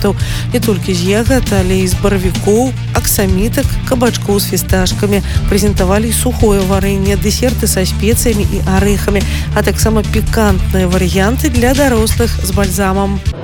рэцэптаў не толькі з ягад, але і з баравікоў, аксамітак, кабачкоў з фісташкамі. Прэзентавалі сухое варэнне, дэсерты са спецыямі і арэхамі, а таксама пікантныя варыянты для дарослых з бальзамам.